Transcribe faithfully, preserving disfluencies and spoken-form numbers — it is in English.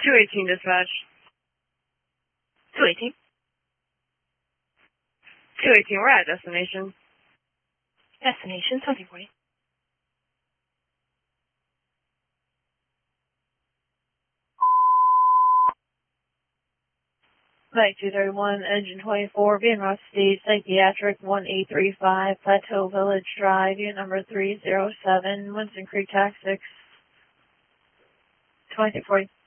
two eighteen dispatch. two eighteen. two eighteen, we're at destination. Destination, something for you. Flight two thirty-one, engine twenty-four, being Ross State, psychiatric one eight three five, Plateau Village Drive, unit number three zero seven, Winston Creek, tax six, twenty-three forty.